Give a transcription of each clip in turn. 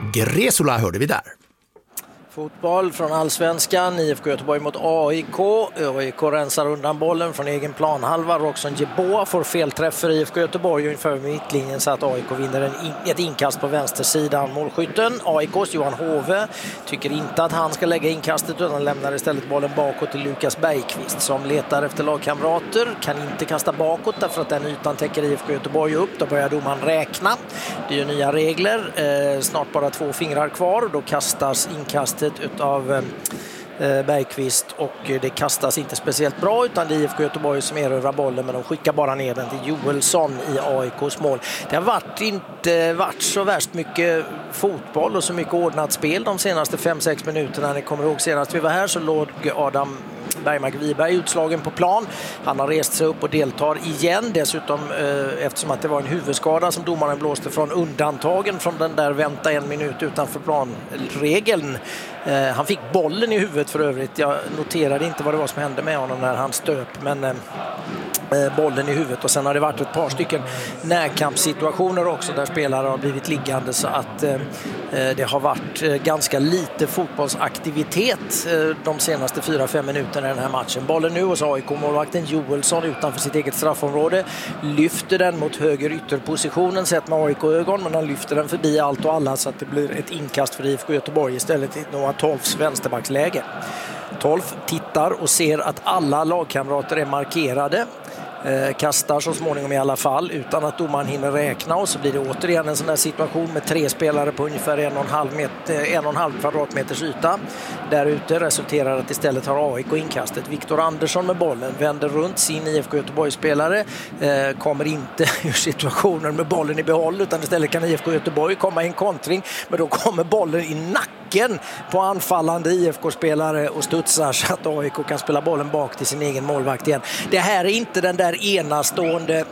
Gresula hörde vi där. Fotboll från Allsvenskan, IFK Göteborg mot AIK. AIK rensar undan bollen från egen planhalva. Roxon Jeboa får felträff för IFK Göteborg ungefär vid mittlinjen så att AIK vinner ett inkast på vänstersidan. Målskytten, AIKs Johan Hove, tycker inte att han ska lägga inkastet utan lämnar istället bollen bakåt till Lukas Bergqvist som letar efter lagkamrater. Kan inte kasta bakåt därför att den ytan täcker IFK Göteborg upp. Då börjar domaren räkna. Det är nya regler. Snart bara 2 fingrar kvar. Då kastas inkastet utav Bergqvist och det kastas inte speciellt bra utan det är IFK Göteborg som erövrar bollen men de skickar bara ner den till Joelsson i AIKs mål. Det har inte varit så värst mycket fotboll och så mycket ordnat spel de senaste 5-6 minuterna. Ni kommer ihåg senast vi var här så låg Adam Bergmark Wiberg utslagen på plan. Han har rest sig upp och deltar igen. Dessutom eftersom att det var en huvudskada som domaren blåste från undantagen från den där vänta 1 minut utanför planregeln. Han fick bollen i huvudet för övrigt. Jag noterade inte vad det var som hände med honom när han stöp men bollen i huvudet och sen har det varit ett par stycken närkampssituationer också där spelare har blivit liggande så att det har varit ganska lite fotbollsaktivitet de senaste 4-5 minuterna i den här matchen. Bollen nu hos AIK-målvakten Joelsson utanför sitt eget straffområde lyfter den mot höger ytterpositionen sett med AIK-ögon men han lyfter den förbi allt och alla så att det blir ett inkast för IFK Göteborg istället till Noah Tolfs vänsterbacksläge. Tolf tittar och ser att alla lagkamrater är markerade. Kastar så småningom i alla fall utan att domaren hinner räkna och så blir det återigen en sån där situation med 3 spelare på ungefär 1,5 kvadratmeters yta. Där ute resulterar att istället har AIK inkastet. Viktor Andersson med bollen vänder runt sin IFK Göteborg-spelare kommer inte ur situationen med bollen i behåll utan istället kan IFK Göteborg komma i en kontring men då kommer bollen i nacken på anfallande IFK-spelare och studsar så att AIK kan spela bollen bak till sin egen målvakt igen. Det här är inte den där enastående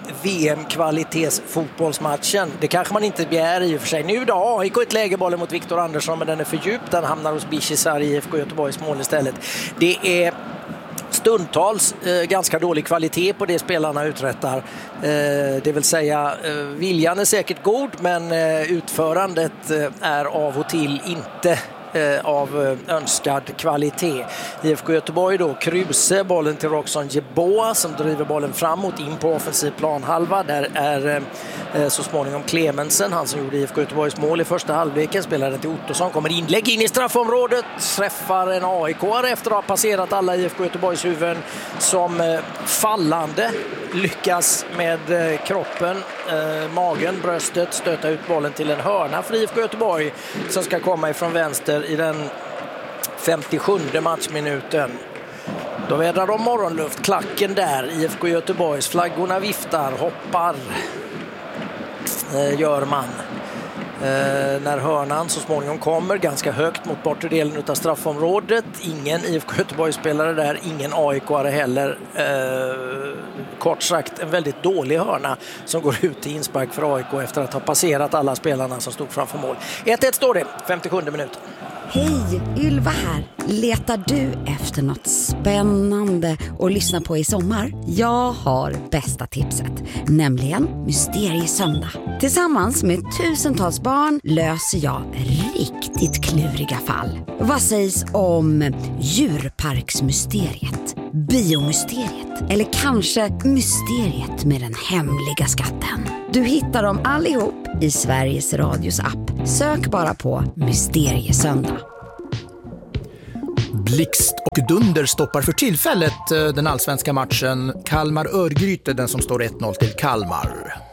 VM-kvalitetsfotbollsmatchen. Det kanske man inte begär i och för sig. Nu då AIK ett lägebollen mot Viktor Andersson men den är för djup. Den hamnar hos Bishizar i IFK Göteborgs mål istället. Det är stundtals ganska dålig kvalitet på det spelarna uträttar. Det vill säga viljan är säkert god men utförandet är av och till inte av önskad kvalitet. IFK Göteborg då Kruse, bollen till Roxon Jeboa som driver bollen framåt in på offensiv planhalva. Där är så småningom Clemensen, han som gjorde IFK Göteborgs mål i första halvleken, spelar den till Ottosson, kommer inlägg in i straffområdet, träffar en AIK-are efter att ha passerat alla IFK Göteborgs huvuden som fallande lyckas med kroppen, magen, bröstet stöta ut bollen till en hörna för IFK Göteborg som ska komma ifrån vänster i den 57:e matchminuten. Då vädrar de morgonluft, klacken där, IFK Göteborgs flaggorna viftar, hoppar gör man. När hörnan så småningom kommer ganska högt mot bortre delen av straffområdet. Ingen IFK Göteborg-spelare där, ingen AIK-are heller. Kort sagt en väldigt dålig hörna som går ut i inspark för AIK efter att ha passerat alla spelarna som stod framför mål. 1-1 står det, 57:e minuten. Hej, Ylva här. Letar du efter något spännande att lyssna på i sommar? Jag har bästa tipset, nämligen Mysteriesöndag. Tillsammans med tusentals barn löser jag riktigt kluriga fall. Vad sägs om djurparksmysteriet, biomysteriet eller kanske mysteriet med den hemliga skatten? Du hittar dem allihop i Sveriges Radios app. Sök bara på Mysteriesöndag. Blixt och dunder stoppar för tillfället den allsvenska matchen Kalmar-Örgryte, den som står 1-0 till Kalmar.